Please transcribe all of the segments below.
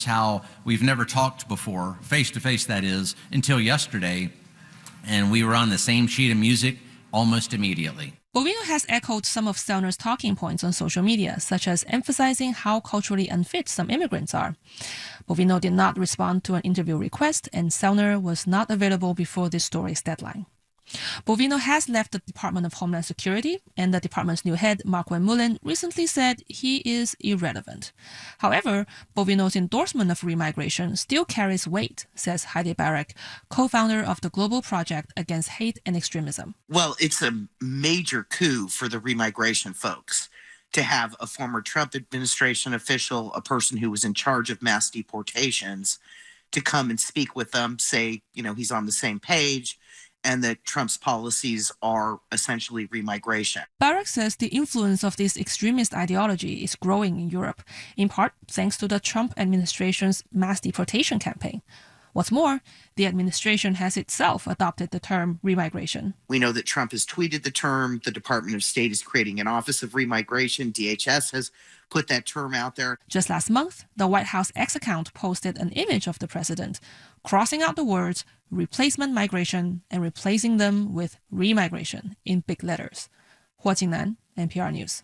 how we've never talked before, face to face that is, until yesterday, and we were on the same sheet of music almost immediately. Bovino has echoed some of Sellner's talking points on social media, such as emphasizing how culturally unfit some immigrants are. Bovino did not respond to an interview request, and Sellner was not available before this story's deadline. Bovino has left the Department of Homeland Security, and the department's new head, Mark Van Mullen, recently said he is irrelevant. However, Bovino's endorsement of remigration still carries weight, says Heidi Barak, co-founder of the Global Project Against Hate and Extremism. Well, it's a major coup for the remigration folks to have a former Trump administration official, a person who was in charge of mass deportations, to come and speak with them, say, he's on the same page, and that Trump's policies are essentially remigration. Barak says the influence of this extremist ideology is growing in Europe, in part thanks to the Trump administration's mass deportation campaign. What's more, the administration has itself adopted the term remigration. We know that Trump has tweeted the term. The Department of State is creating an Office of Remigration. DHS has put that term out there. Just last month, the White House X account posted an image of the president, crossing out the words replacement migration and replacing them with remigration in big letters. Hua Jingnan, NPR News.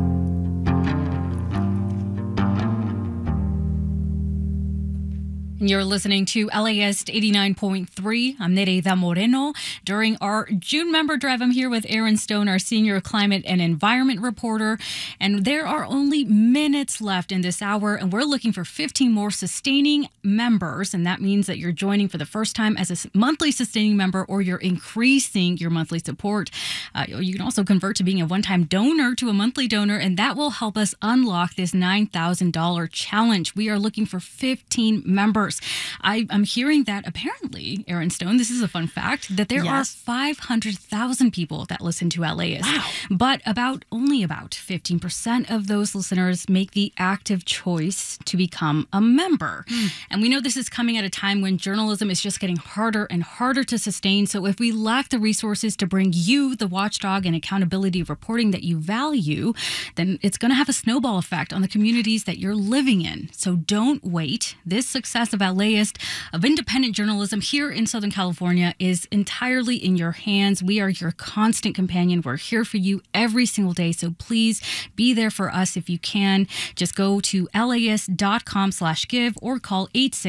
You're listening to LAist 89.3. I'm Nereida Moreno. During our June member drive, I'm here with Aaron Stone, our senior climate and environment reporter. And there are only minutes left in this hour, and we're looking for 15 more sustaining members. And that means that you're joining for the first time as a monthly sustaining member, or you're increasing your monthly support. You can also convert to being a one-time donor to a monthly donor, and that will help us unlock this $9,000 challenge. We are looking for 15 members. I'm hearing that apparently, Aaron Stone, this is a fun fact, that there are 500,000 people that listen to LAist. Wow. But only about 15% of those listeners make the active choice to become a member. And we know this is coming at a time when journalism is just getting harder and harder to sustain. So if we lack the resources to bring you the watchdog and accountability reporting that you value, then it's going to have a snowball effect on the communities that you're living in. So don't wait. This success of LAist, of independent journalism here in Southern California, is entirely in your hands. We are your constant companion. We're here for you every single day. So please be there for us if you can. Just go to laist.com/give or call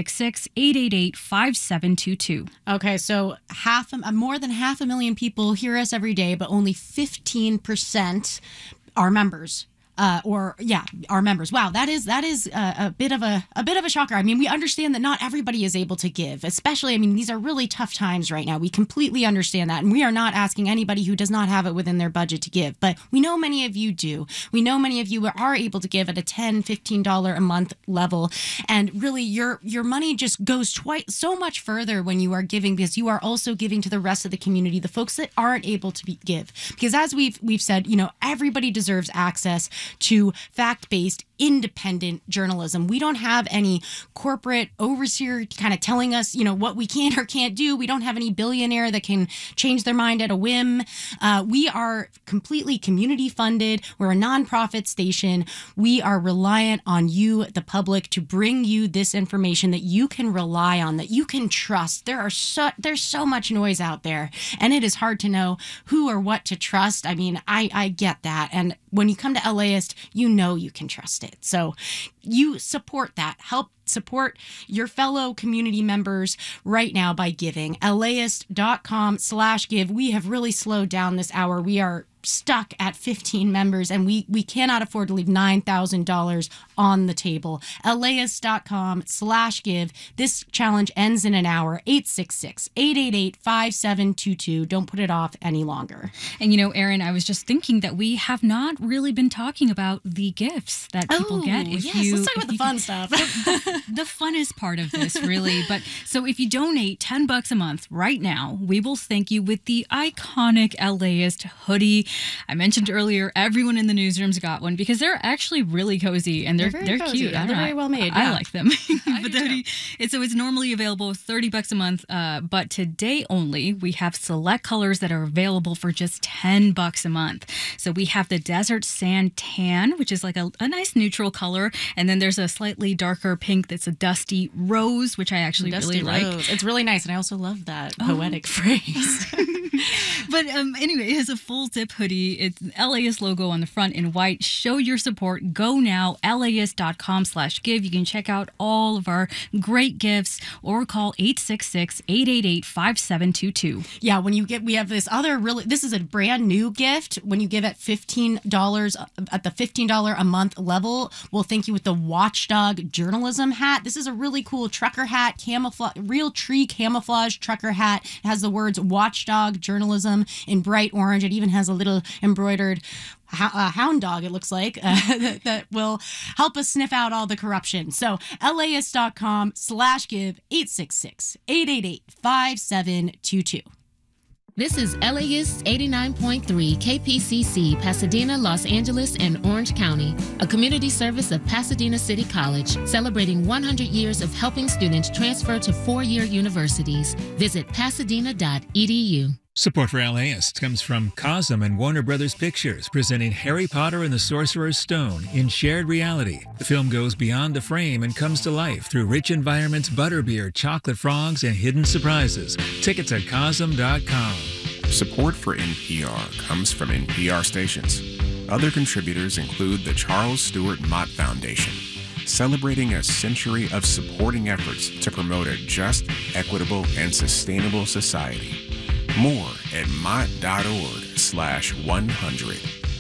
866-888-5722. Okay, so more than 500,000 people hear us every day, but only 15% are members. Our members. Wow, that is a bit of a shocker. I mean, we understand that not everybody is able to give, especially, these are really tough times right now. We completely understand that, and we are not asking anybody who does not have it within their budget to give, but we know many of you do. We know many of you are able to give at a $10, $15 a month level, and really your money just goes so much further when you are giving, because you are also giving to the rest of the community, the folks that aren't able to give. Because as we've said, everybody deserves access to fact-based, independent journalism. We don't have any corporate overseer kind of telling us, what we can or can't do. We don't have any billionaire that can change their mind at a whim. We are completely community funded. We're a nonprofit station. We are reliant on you, the public, to bring you this information that you can rely on, that you can trust. There's so much noise out there, and it is hard to know who or what to trust. I get that. And when you come to LAist, you can trust it. So you support that. Help support your fellow community members right now by giving. LAist.com/give. We have really slowed down this hour. We are stuck at 15 members, and we cannot afford to leave $9,000 on the table. LAist.com/give. This challenge ends in an hour. 866-888-5722. Don't put it off any longer. And Aaron, I was just thinking that we have not really been talking about the gifts that people get. Let's talk about the fun stuff. The funnest part of this, really. But so if you donate $10 a month right now, we will thank you with the iconic LAist hoodie. I mentioned earlier, everyone in the newsrooms got one because they're actually really cozy and they're very cozy. cute. Yeah, they're very well made. I Yeah. like them. But it's normally available $30 a month, but today only we have select colors that are available for just $10 a month. So we have the Desert Sand Tan, which is like a nice neutral color, and then there's a slightly darker pink that's a Dusty Rose, which I actually Dusty really like. Rose. It's really nice, and I also love that poetic phrase. But anyway, it has a full zip hoodie. It's LAist logo on the front in white. Show your support. Go now, LAist.com/give. You can check out all of our great gifts or call 866-888-5722. Yeah, we have this other this is a brand new gift. When you give at $15, at the $15 a month level, we'll thank you with the Watchdog journalism hat. This is a really cool trucker hat, real tree camouflage trucker hat. It has the words Watchdog journalism in bright orange. It even has a little embroidered hound dog, it looks like, that will help us sniff out all the corruption. So LAist.com/give 866-888-5722. This is LAist 89.3 KPCC, Pasadena, Los Angeles, and Orange County, a community service of Pasadena City College, celebrating 100 years of helping students transfer to four-year universities. Visit pasadena.edu. Support for LAist comes from Cosm and Warner Brothers Pictures, presenting Harry Potter and the Sorcerer's Stone in shared reality. The film goes beyond the frame and comes to life through rich environments, butterbeer, chocolate frogs, and hidden surprises. Tickets at Cosm.com. Support for NPR comes from NPR stations. Other contributors include the Charles Stewart Mott Foundation, celebrating a century of supporting efforts to promote a just, equitable, and sustainable society. More at mott.org/100.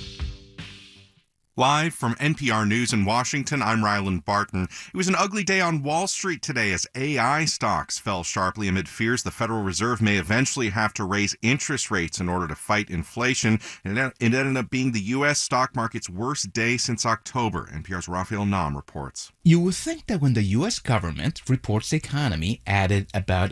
Live from NPR News in Washington, I'm Ryland Barton. It was an ugly day on Wall Street today as AI stocks fell sharply amid fears the Federal Reserve may eventually have to raise interest rates in order to fight inflation. And it ended up being the U.S. stock market's worst day since October. NPR's Raphael Nam reports. You would think that when the U.S. government reports the economy added about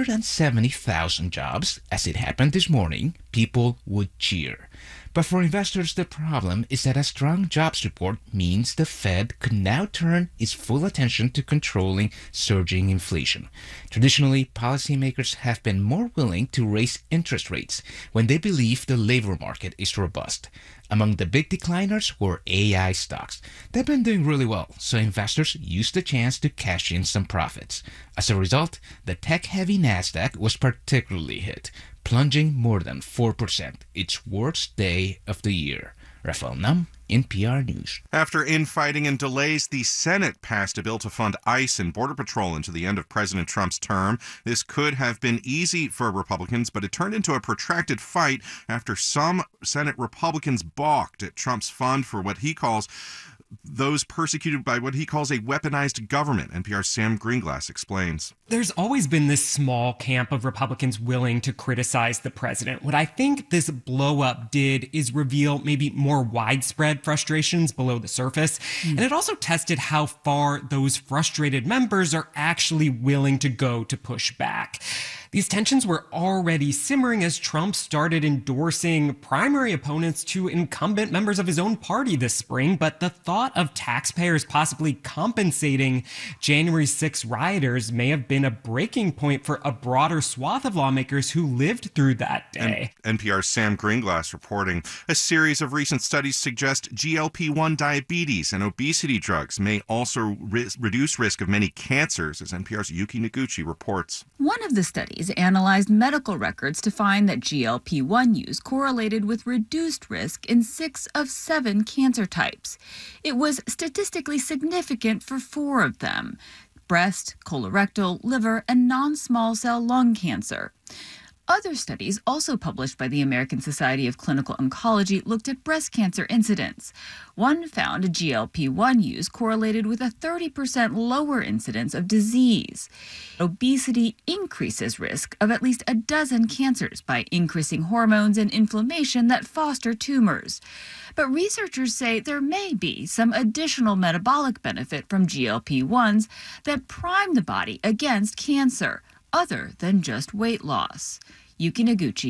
170,000 jobs, as it happened this morning, people would cheer. But for investors, the problem is that a strong jobs report means the Fed could now turn its full attention to controlling surging inflation. Traditionally, policymakers have been more willing to raise interest rates when they believe the labor market is robust. Among the big decliners were AI stocks. They've been doing really well, so investors used the chance to cash in some profits. As a result, the tech-heavy Nasdaq was particularly hit, plunging more than 4%, its worst day of the year. Raphael Nam, NPR News. After infighting and delays, the Senate passed a bill to fund ICE and Border Patrol into the end of President Trump's term. This could have been easy for Republicans, but it turned into a protracted fight after some Senate Republicans balked at Trump's fund for what he calls those persecuted by what he calls a weaponized government. NPR's Sam Greenglass explains. There's always been this small camp of Republicans willing to criticize the president. What I think this blow-up did is reveal maybe more widespread frustrations below the surface. And it also tested how far those frustrated members are actually willing to go to push back. These tensions were already simmering as Trump started endorsing primary opponents to incumbent members of his own party this spring, but the thought of taxpayers possibly compensating January 6 rioters may have been a breaking point for a broader swath of lawmakers who lived through that day. NPR's Sam Greenglass reporting. A series of recent studies suggest GLP-1 diabetes and obesity drugs may also reduce risk of many cancers, as NPR's Yuki Noguchi reports. One of the studies analyzed medical records to find that GLP-1 use correlated with reduced risk in 6 of 7 cancer types. It was statistically significant for 4 of them: breast, colorectal, liver, and non-small cell lung cancer. Other studies, also published by the American Society of Clinical Oncology, looked at breast cancer incidence. One found GLP-1 use correlated with a 30% lower incidence of disease. Obesity increases risk of at least a dozen cancers by increasing hormones and inflammation that foster tumors. But researchers say there may be some additional metabolic benefit from GLP-1s that prime the body against cancer, other than just weight loss. Yuki Noguchi,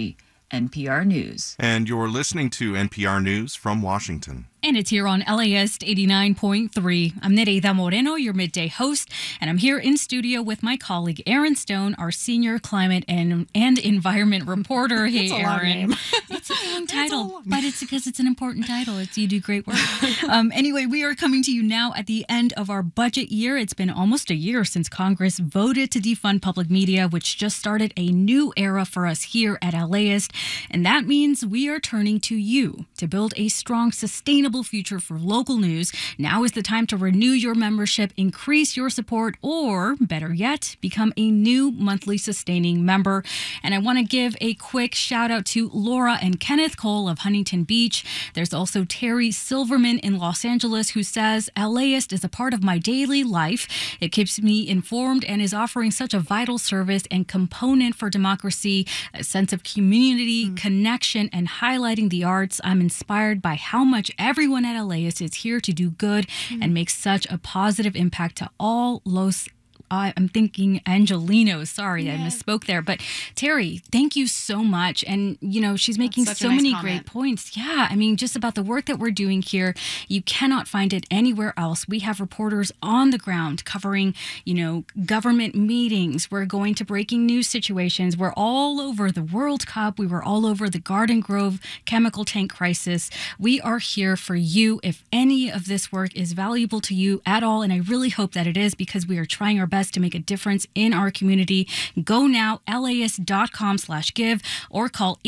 NPR News. And you're listening to NPR News from Washington. And it's here on LAist 89.3. I'm Nereida Moreno, your midday host, and I'm here in studio with my colleague Aaron Stone, our senior climate and environment reporter. Hey, Aaron. It's a long title, but it's because it's an important title. You do great work. Anyway, we are coming to you now at the end of our budget year. It's been almost a year since Congress voted to defund public media, which just started a new era for us here at LAist. And that means we are turning to you to build a strong, sustainable future for local news. Now is the time to renew your membership, increase your support, or better yet, become a new monthly sustaining member. And I want to give a quick shout out to Laura and Kenneth Cole of Huntington Beach. There's also Terry Silverman in Los Angeles who says, LAist is a part of my daily life. It keeps me informed and is offering such a vital service and component for democracy, a sense of community, connection, and highlighting the arts. I'm inspired by how much everyone at LAist is here to do good and make such a positive impact to all I'm thinking Angelinos. Sorry, I misspoke there. But Terry, thank you so much. And, she's making so many great points. Yeah, I mean, just about the work that we're doing here. You cannot find it anywhere else. We have reporters on the ground covering, government meetings. We're going to breaking news situations. We're all over the World Cup. We were all over the Garden Grove chemical tank crisis. We are here for you. If any of this work is valuable to you at all, and I really hope that it is, because we are trying our best to make a difference in our community. Go now, laist.com/give, or call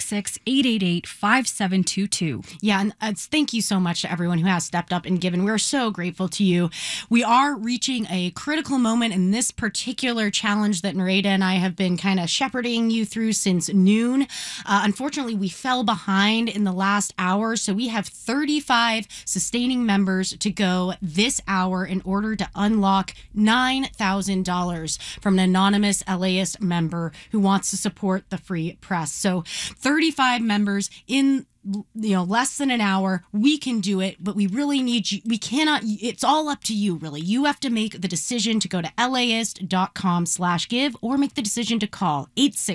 866-888-5722. Yeah, and thank you so much to everyone who has stepped up and given. We're so grateful to you. We are reaching a critical moment in this particular challenge that Nereida and I have been kind of shepherding you through since noon. Unfortunately, we fell behind in the last hour, so we have 35 sustaining members to go this hour in order to unlock $9,000 from an anonymous LAist member who wants to support the free press. So 35 members in less than an hour. We can do it, but we really need you. We cannot, it's all up to you, really. You have to make the decision to go to laist.com/give or make the decision to call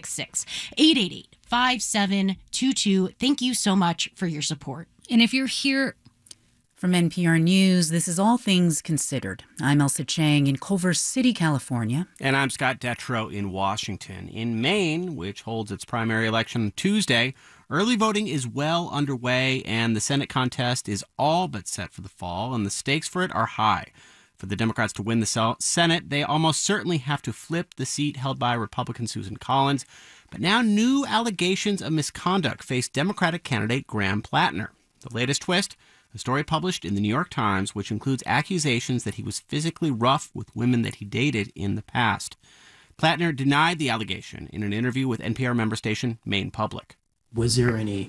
866-888-5722. Thank you so much for your support. And if you're here from NPR News, this is All Things Considered. I'm Elsa Chang in Culver City, California. And I'm Scott Detrow in Washington. In Maine, which holds its primary election Tuesday, early voting is well underway, and the Senate contest is all but set for the fall, and the stakes for it are high. For the Democrats to win the Senate, they almost certainly have to flip the seat held by Republican Susan Collins. But now new allegations of misconduct face Democratic candidate Graham Plattner. The latest twist? A story published in the New York Times, which includes accusations that he was physically rough with women that he dated in the past. Plattner denied the allegation in an interview with NPR member station Maine Public. Was there any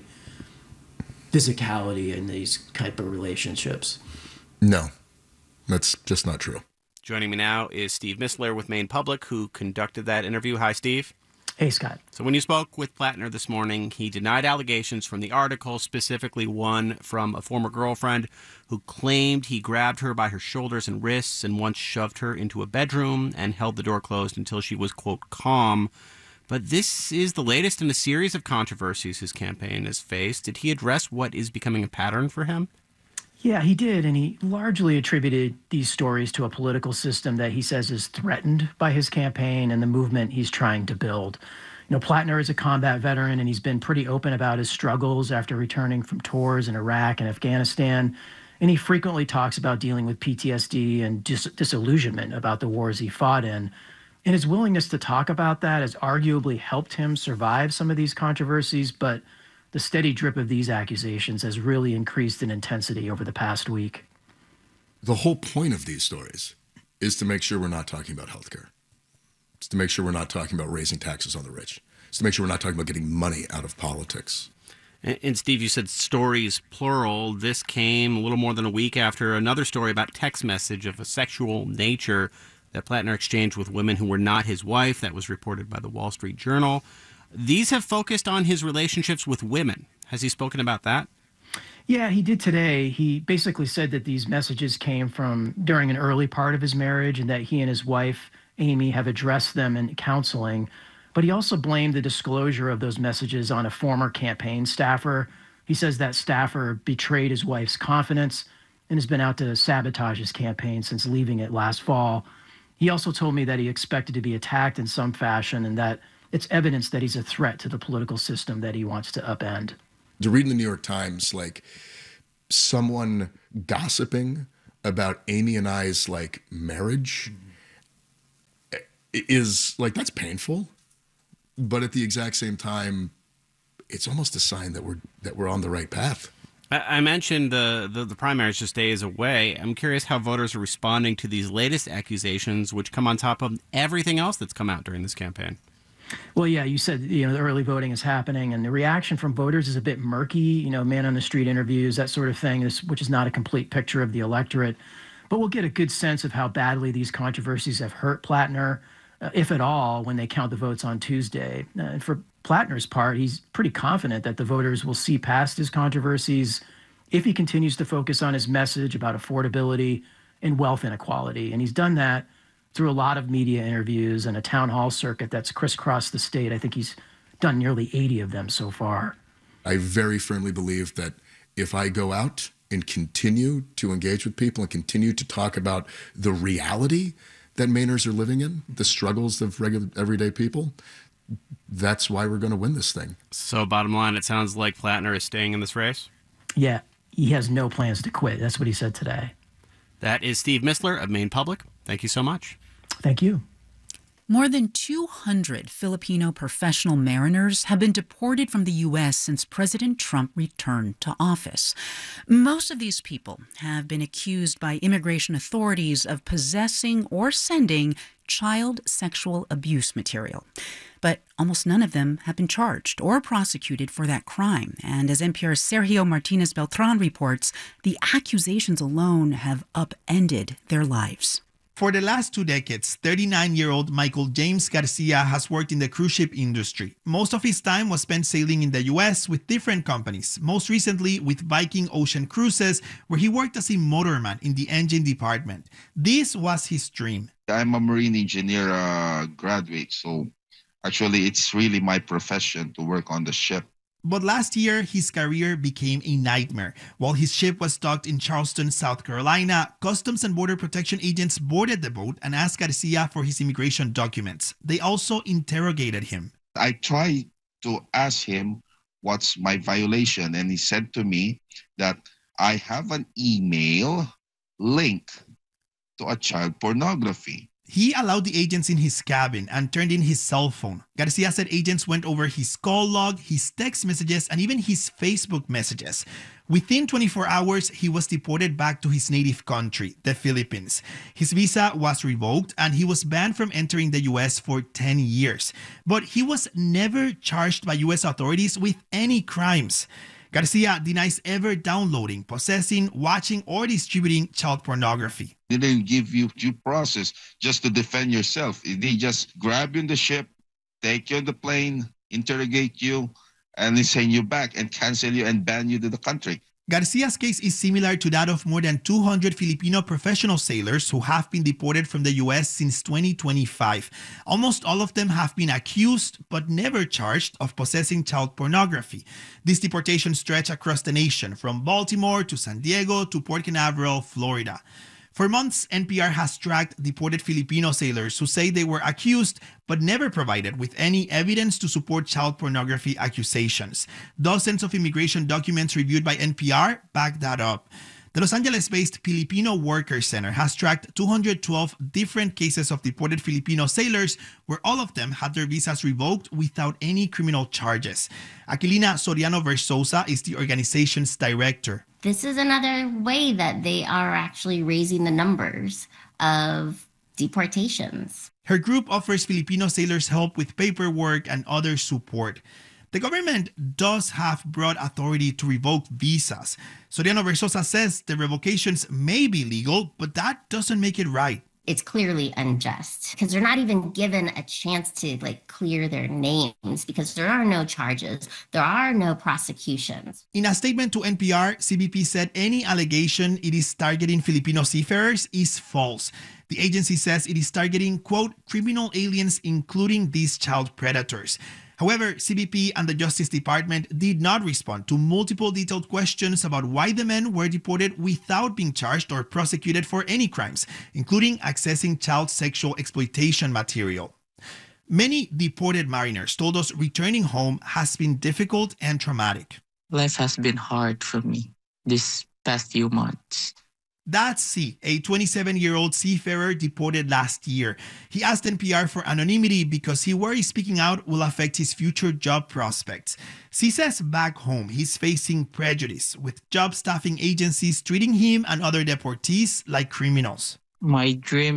physicality in these type of relationships? No, that's just not true. Joining me now is Steve Missler with Maine Public, who conducted that interview. Hi, Steve. Hey, Scott. So when you spoke with Plattner this morning, he denied allegations from the article, specifically one from a former girlfriend who claimed he grabbed her by her shoulders and wrists and once shoved her into a bedroom and held the door closed until she was, quote, calm. But this is the latest in a series of controversies his campaign has faced. Did he address what is becoming a pattern for him? Yeah, he did, and he largely attributed these stories to a political system that he says is threatened by his campaign and the movement he's trying to build. Plattner is a combat veteran, and he's been pretty open about his struggles after returning from tours in Iraq and Afghanistan, and he frequently talks about dealing with PTSD and disillusionment about the wars he fought in. And his willingness to talk about that has arguably helped him survive some of these controversies, but the steady drip of these accusations has really increased in intensity over the past week. The whole point of these stories is to make sure we're not talking about healthcare. It's to make sure we're not talking about raising taxes on the rich. It's to make sure we're not talking about getting money out of politics. And Steve, you said stories, plural. This came a little more than a week after another story about text message of a sexual nature that Plattner exchanged with women who were not his wife. That was reported by the Wall Street Journal. These have focused on his relationships with women. Has he spoken about that? Yeah, he did today. He basically said that these messages came from during an early part of his marriage and that he and his wife, Amy, have addressed them in counseling. But he also blamed the disclosure of those messages on a former campaign staffer. He says that staffer betrayed his wife's confidence and has been out to sabotage his campaign since leaving it last fall. He also told me that he expected to be attacked in some fashion and that it's evidence that he's a threat to the political system that he wants to upend. To read in the New York Times, like, someone gossiping about Amy and I's, like, marriage is, like, that's painful. But at the exact same time, it's almost a sign that we're on the right path. I mentioned the primary is just days away. I'm curious how voters are responding to these latest accusations, which come on top of everything else that's come out during this campaign. Well, yeah, you said, the early voting is happening, and the reaction from voters is a bit murky, man-on-the-street interviews, that sort of thing, which is not a complete picture of the electorate. But we'll get a good sense of how badly these controversies have hurt Plattner, if at all, when they count the votes on Tuesday. And for Plattner's part, he's pretty confident that the voters will see past his controversies if he continues to focus on his message about affordability and wealth inequality. And he's done that through a lot of media interviews and a town hall circuit that's crisscrossed the state. I think he's done nearly 80 of them so far. I very firmly believe that if I go out and continue to engage with people and continue to talk about the reality that Mainers are living in, the struggles of regular everyday people, that's why we're going to win this thing. So bottom line, it sounds like Plattner is staying in this race? Yeah, he has no plans to quit. That's what he said today. That is Steve Mistler of Maine Public. Thank you so much. Thank you. More than 200 Filipino professional mariners have been deported from the U.S. since President Trump returned to office. Most of these people have been accused by immigration authorities of possessing or sending child sexual abuse material. But almost none of them have been charged or prosecuted for that crime. And as NPR's Sergio Martinez Beltran reports, the accusations alone have upended their lives. For the last 2 decades, 39-year-old Michael James Garcia has worked in the cruise ship industry. Most of his time was spent sailing in the U.S. with different companies, most recently with Viking Ocean Cruises, where he worked as a motorman in the engine department. This was his dream. I'm a marine engineer graduate, so actually it's really my profession to work on the ship. But last year, his career became a nightmare. While his ship was docked in Charleston, South Carolina, Customs and Border Protection agents boarded the boat and asked Garcia for his immigration documents. They also interrogated him. I tried to ask him what's my violation, and he said to me that I have an email linked to a child pornography. He allowed the agents in his cabin and turned in his cell phone. Garcia said agents went over his call log, his text messages, and even his Facebook messages. Within 24 hours, he was deported back to his native country, the Philippines. His visa was revoked and he was banned from entering the U.S. for 10 years. But he was never charged by U.S. authorities with any crimes. Garcia denies ever downloading, possessing, watching, or distributing child pornography. They didn't give you due process just to defend yourself. They just grab you in the ship, take you on the plane, interrogate you, and they send you back and cancel you and ban you to the country. Garcia's case is similar to that of more than 200 Filipino professional sailors who have been deported from the U.S. since 2025. Almost all of them have been accused but never charged of possessing child pornography. These deportations stretch across the nation, from Baltimore to San Diego to Port Canaveral, Florida. For months, NPR has tracked deported Filipino sailors who say they were accused but never provided with any evidence to support child pornography accusations. Dozens of immigration documents reviewed by NPR back that up. The Los Angeles-based Filipino Workers Center has tracked 212 different cases of deported Filipino sailors where all of them had their visas revoked without any criminal charges. Aquilina Soriano Versosa is the organization's director. This is another way that they are actually raising the numbers of deportations. Her group offers Filipino sailors help with paperwork and other support. The government does have broad authority to revoke visas. Soriano Versosa says the revocations may be legal, but that doesn't make it right. it's clearly unjust because they're not even given a chance to clear their names because there are no charges. There are no prosecutions. In a statement to NPR, CBP said any allegation it is targeting Filipino seafarers is false. The agency says it is targeting, quote, criminal aliens, including these child predators. However, CBP and the Justice Department did not respond to multiple detailed questions about why the men were deported without being charged or prosecuted for any crimes, including accessing child sexual exploitation material. Many deported mariners told us returning home has been difficult and traumatic. Life has been hard for me this past few months. That's C, a 27-year-old seafarer deported last year. He asked NPR for anonymity because he worries speaking out will affect his future job prospects. C says back home he's facing prejudice, with job staffing agencies treating him and other deportees like criminals. My dream